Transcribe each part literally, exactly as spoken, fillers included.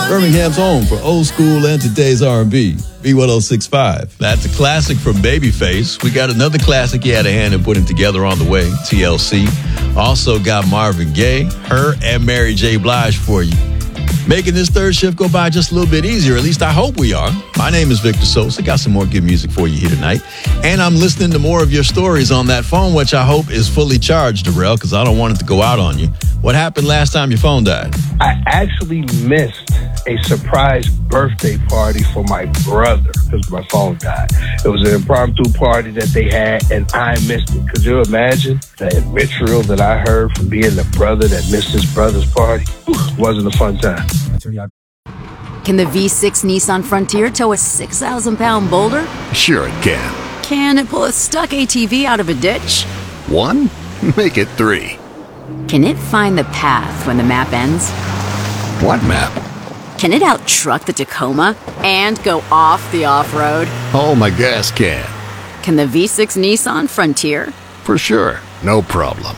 Birmingham's home for old school and today's R and B. B ten sixty-five. That's a classic from Babyface. We got another classic he had a hand in putting together on the way, T L C. Also got Marvin Gaye, her, and Mary J. Blige for you. Making this third shift go by just a little bit easier. At least I hope we are. My name is Victor Sosa. Got some more good music for you here tonight. And I'm listening to more of your stories on that phone, which I hope is fully charged, Darrell, because I don't want it to go out on you. What happened last time your phone died? I actually missed a surprise birthday party for my brother because my phone died. It was an impromptu party that they had, and I missed it. Could you imagine the vitriol that I heard from being the brother that missed his brother's party? Whew, wasn't a fun time. Can the V six Nissan Frontier tow a six thousand pound boulder? Sure it can. Can it pull a stuck A T V out of a ditch? One? Make it three. Can it find the path when the map ends? What map? Can it out-truck the Tacoma and go off the off-road? Oh, my gas can. Can the V six Nissan Frontier? For sure. No problem.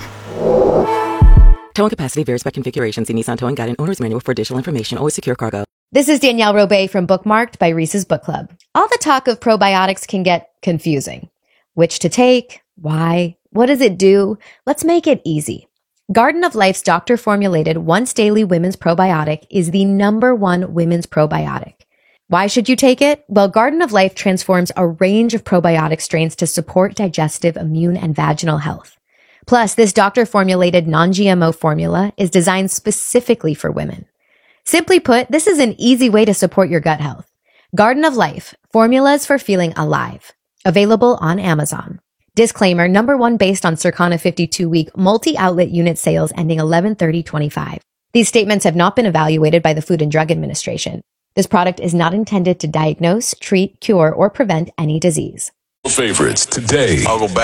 Towing capacity varies by configuration. See Nissan Towing Guide and Owner's Manual for additional information. Always secure cargo. This is Danielle Robay from Bookmarked by Reese's Book Club. All the talk of probiotics can get confusing. Which to take? Why? What does it do? Let's make it easy. Garden of Life's doctor-formulated once-daily women's probiotic is the number one women's probiotic. Why should you take it? Well, Garden of Life transforms a range of probiotic strains to support digestive, immune, and vaginal health. Plus, this doctor-formulated non-G M O formula is designed specifically for women. Simply put, this is an easy way to support your gut health. Garden of Life, formulas for feeling alive. Available on Amazon. Disclaimer, number one based on Circana fifty-two week multi-outlet unit sales ending eleven thirty twenty-five. These statements have not been evaluated by the Food and Drug Administration. This product is not intended to diagnose, treat, cure, or prevent any disease. Favorites today. I'll go back.